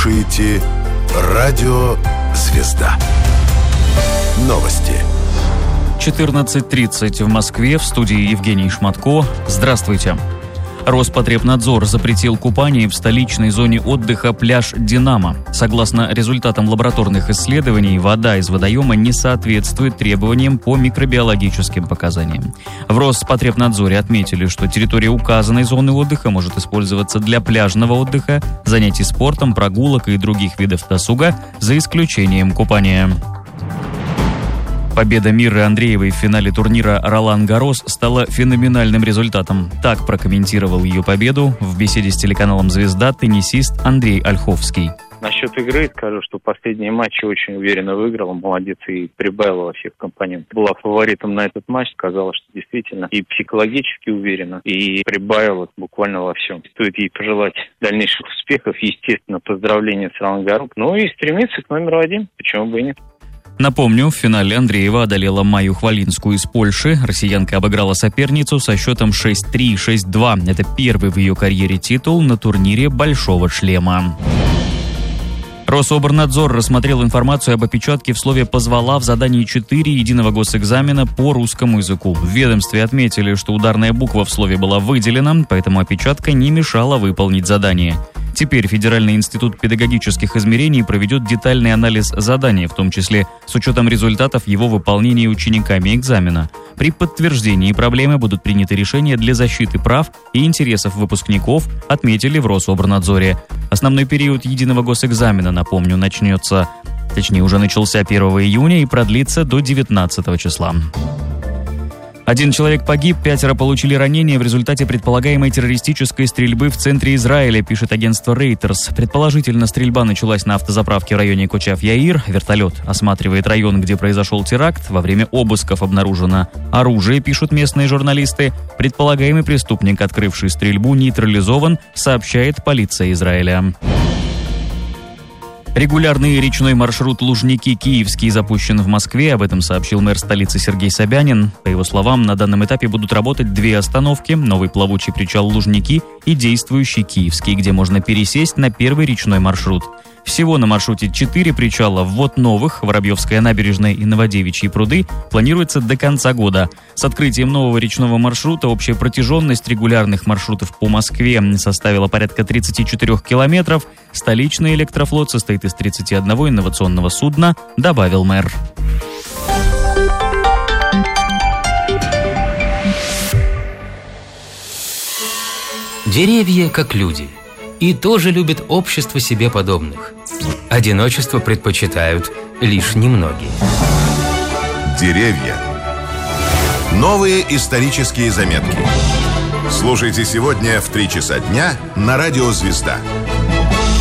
слушаете Радио Звезда. Новости. 14:30 в Москве, в студии Евгений Шматко. Здравствуйте. Роспотребнадзор запретил купание в столичной зоне отдыха пляж «Динамо». Согласно результатам лабораторных исследований, вода из водоема не соответствует требованиям по микробиологическим показаниям. В Роспотребнадзоре отметили, что территория указанной зоны отдыха может использоваться для пляжного отдыха, занятий спортом, прогулок и других видов досуга, за исключением купания. Победа Миры Андреевой в финале турнира «Ролан-Гаррос» стала феноменальным результатом. Так прокомментировал ее победу в беседе с телеканалом «Звезда» теннисист Андрей Ольховский. Насчет игры скажу, что последние матчи очень уверенно выиграла, молодец, и прибавила во всех компонентах. Была фаворитом на этот матч, сказала, что действительно и психологически уверена, и прибавила буквально во всем. Стоит ей пожелать дальнейших успехов, естественно, поздравления с Ролан-Гаррос, ну и стремиться к номеру 1, почему бы и нет. Напомню, в финале Андреева одолела Майю Хвалинскую из Польши. Россиянка обыграла соперницу со счетом 6-3, 6-2. Это первый в ее карьере титул на турнире «Большого шлема». Рособорнадзор рассмотрел информацию об опечатке в слове «позвала» в задании 4 единого госэкзамена по русскому языку. В ведомстве отметили, что ударная буква в слове была выделена, поэтому опечатка не мешала выполнить задание. Теперь Федеральный институт педагогических измерений проведет детальный анализ задания, в том числе с учетом результатов его выполнения учениками экзамена. При подтверждении проблемы будут приняты решения для защиты прав и интересов выпускников, отметили в Рособорнадзоре. Основной период единого госэкзамена, напомню, уже начался 1 июня и продлится до 19 числа. 1 человек погиб, 5 получили ранения в результате предполагаемой террористической стрельбы в центре Израиля, пишет агентство Reuters. Предположительно, стрельба началась на автозаправке в районе Кочав-Яир. Вертолет осматривает район, где произошел теракт. Во время обысков обнаружено оружие, пишут местные журналисты. Предполагаемый преступник, открывший стрельбу, нейтрализован, сообщает полиция Израиля. Регулярный речной маршрут Лужники-Киевский запущен в Москве. Об этом сообщил мэр столицы Сергей Собянин. По его словам, на данном этапе будут работать 2 остановки: новый плавучий причал Лужники и действующий Киевский, где можно пересесть на первый речной маршрут. Всего на маршруте 4 причала. Ввод новых — Воробьевская набережная и Новодевичьи пруды — планируется до конца года. С открытием нового речного маршрута общая протяженность регулярных маршрутов по Москве составила порядка 34 километров. Столичный электрофлот состоит из 31 инновационного судна, добавил мэр. Деревья как люди. И тоже любят общество себе подобных. Одиночество предпочитают лишь немногие. Деревья. Новые исторические заметки. Слушайте сегодня в 3 часа дня на Радио Звезда.